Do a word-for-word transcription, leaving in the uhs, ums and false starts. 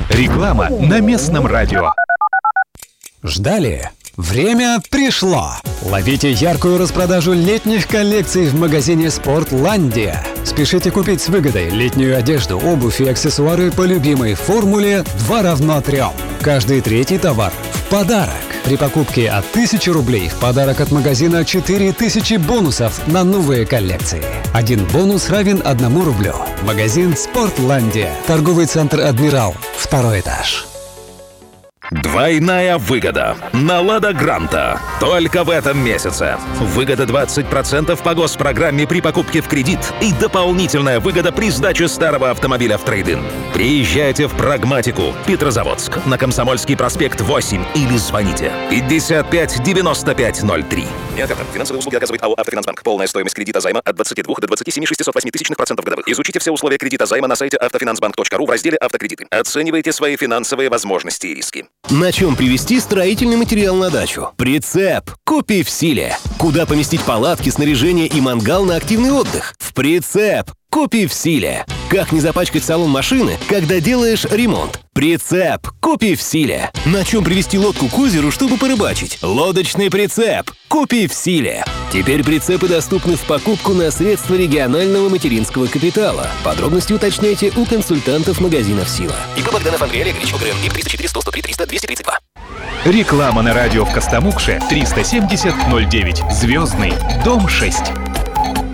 Реклама на местном радио. Ждали? Время пришло! Ловите яркую распродажу летних коллекций в магазине «Спортландия». Спешите купить с выгодой летнюю одежду, обувь и аксессуары по любимой формуле два равно трем. Каждый третий товар в подарок. При покупке от тысячи рублей в подарок от магазина четыре тысячи бонусов на новые коллекции. Один бонус равен одному рублю. Магазин «Спортландия». Торговый центр «Адмирал». Второй этаж. Двойная выгода на «Лада Гранта» только в этом месяце. Выгода двадцать процентов по госпрограмме при покупке в кредит и дополнительная выгода при сдаче старого автомобиля в трейд-ин. Приезжайте в Прагматику, Петрозаводск, на Комсомольский проспект восемь или звоните пятьдесят пять девяносто пять ноль три. Нет, финансовые услуги оказывает АО «Автофинансбанк». Полная стоимость кредита займа от двадцати двух до двадцати семи шестисот восьми тысячных процентов годовых. Изучите все условия кредита займа на сайте автофинансбанк точка ру в разделе «Автокредиты». Оценивайте свои финансовые возможности и риски. На чем привезти строительный материал на дачу? Прицеп. Купи в силе. Куда поместить палатки, снаряжение и мангал на активный отдых? В прицеп. Купи в силе. Как не запачкать салон машины, когда делаешь ремонт? Прицеп. Купи в силе. На чем привезти лодку к озеру, чтобы порыбачить? Лодочный прицеп. Купи в силе. Теперь прицепы доступны в покупку на средства регионального материнского капитала. Подробности уточняйте у консультантов магазинов «Сила». ИП Богданов Андрей Олегович, ОГРН, ИП триста четыре сто сто три триста двести тридцать два. Реклама на радио в Костомукше триста семьдесят ноль девять. Звездный. Дом шесть.